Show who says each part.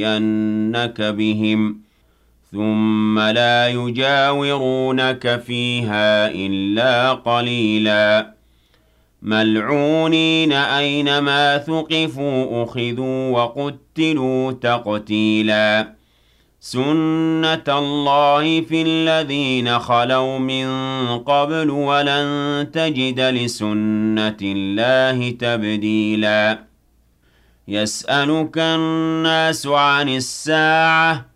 Speaker 1: يَنَّكَ بِهِمْ ثُمَّ لَا يُجَاوِرُونَكَ فِيهَا إِلَّا قَلِيلًا مَلْعُونِينَ أَيْنَمَا ثُقِفُوا أُخِذُوا وَقُتِّلُوا تَقْتِيلًا سُنَّةَ اللَّهِ فِي الَّذِينَ خَلَوْا مِن قَبْلُ وَلَن تَجِدَ لِسُنَّةِ اللَّهِ تَبْدِيلًا يَسْأَلُكَ النَّاسُ عَنِ السَّاعَةِ